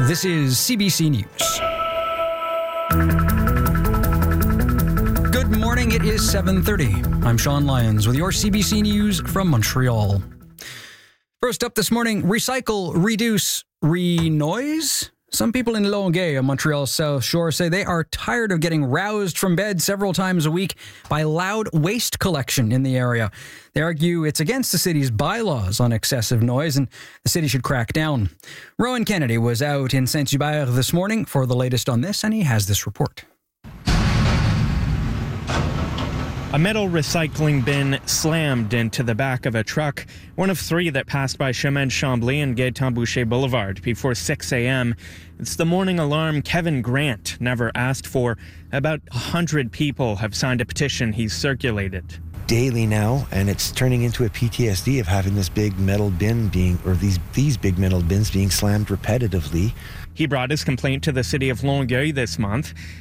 This is CBC News. Good morning, it is 7:30. I'm Sean Lyons with your CBC News from Montreal. First up this morning, recycle, reduce, renoise? Some people in Longueuil on Montreal's South Shore say they are tired of getting roused from bed several times a week by loud waste collection in the area. They argue it's against the city's bylaws on excessive noise and the city should crack down. Rowan Kennedy was out in Saint-Hubert this morning for the latest on this, and he has this report. A metal recycling bin slammed into the back of a truck, one of three that passed by Chemin de Chambly and Gaétan Boucher Boulevard before 6 a.m. It's the morning alarm Kevin Grant never asked for. About 100 people have signed a petition he's circulated. Daily now, and it's turning into a PTSD of having this big metal bin these big metal bins being slammed repetitively. He brought his complaint to the city of Longueuil this month.